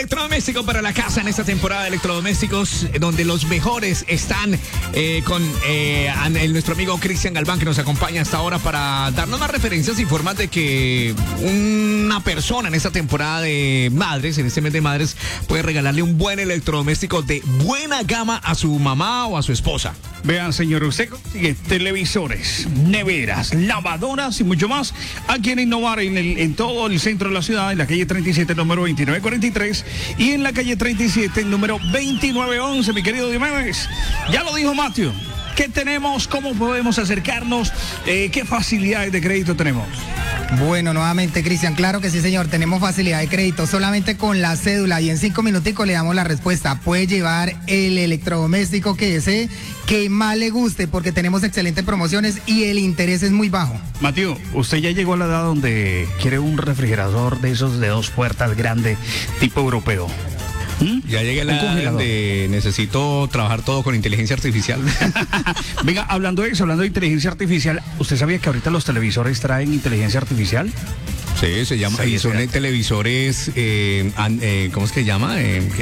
electrodoméstico para la casa en esta temporada de electrodomésticos, donde los mejores están con nuestro amigo Cristian Galván, que nos acompaña hasta ahora para darnos más referencias y formas de que una persona en esta temporada de madres, en este mes de madres, puede regalarle un buen electrodoméstico de buena gama a su mamá o a su esposa. Vean, señor, usted consigue televisores, neveras, lavadoras y mucho más aquí en Innovar, en todo el centro de la ciudad, en la calle 37, número 2943, y en la calle 37, número 2911, mi querido Diomedes. Ya lo dijo Matthew. ¿Qué tenemos? ¿Cómo podemos acercarnos? ¿Qué facilidades de crédito tenemos? Bueno, nuevamente, Cristian, claro que sí, señor. Tenemos facilidad de crédito solamente con la cédula y en 5 minuticos le damos la respuesta. Puede llevar el electrodoméstico que desee, que más le guste, porque tenemos excelentes promociones y el interés es muy bajo. Mateo, usted ya llegó a la edad donde quiere un refrigerador de esos de 2 puertas grande, tipo europeo. Ya llegué a la edad donde necesito trabajar todo con inteligencia artificial. Venga, hablando de eso, hablando de inteligencia artificial, ¿usted sabía que ahorita los televisores traen inteligencia artificial? Sí, se llama, y son televisores, ¿cómo es que se llama?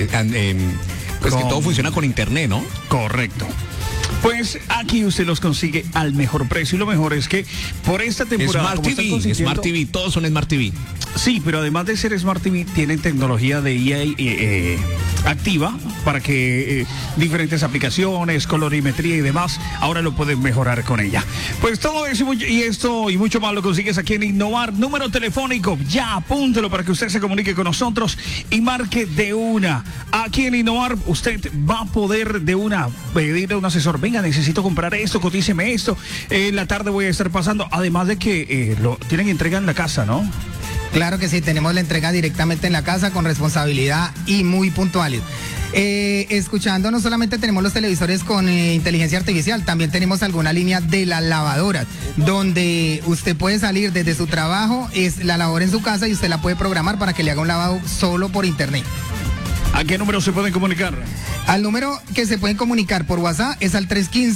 Pues que todo funciona con internet, ¿no? Correcto. Pues aquí usted los consigue al mejor precio, y lo mejor es que por esta temporada Smart TV, todos son Smart TV. Sí, pero además de ser Smart TV, tienen tecnología de IA activa para que diferentes aplicaciones, colorimetría y demás, ahora lo pueden mejorar con ella. Pues todo eso y esto y mucho más lo consigues aquí en Innovar. Número telefónico, ya apúntelo para que usted se comunique con nosotros y marque de una. Aquí en Innovar usted va a poder de una pedirle a un asesor: venga, necesito comprar esto, cotíceme esto, en la tarde voy a estar pasando, además de que lo tienen entrega en la casa, ¿no? Claro que sí, tenemos la entrega directamente en la casa con responsabilidad y muy puntuales. Escuchando, no solamente tenemos los televisores con inteligencia artificial, también tenemos alguna línea de las lavadoras, donde usted puede salir desde su trabajo, es la lavadora en su casa y usted la puede programar para que le haga un lavado solo por internet. ¿A qué número se pueden comunicar? Al número que se pueden comunicar por WhatsApp es al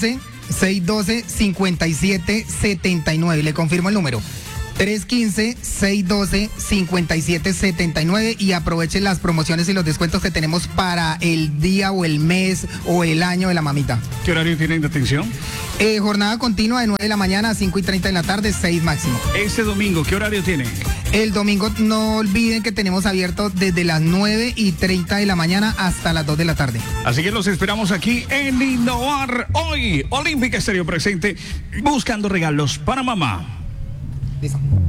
315-612-5779. Le confirmo el número. 315-612-5779 y aprovechen las promociones y los descuentos que tenemos para el día o el mes o el año de la mamita. ¿Qué horario tienen de atención? Jornada continua de 9 de la mañana a 5:30 de la tarde, 6 máximo. Este domingo, ¿qué horario tiene? El domingo no olviden que tenemos abierto desde las 9:30 de la mañana hasta las 2 de la tarde. Así que los esperamos aquí en Innovar. Hoy, Olímpica Estéreo presente, buscando regalos para mamá. Listo.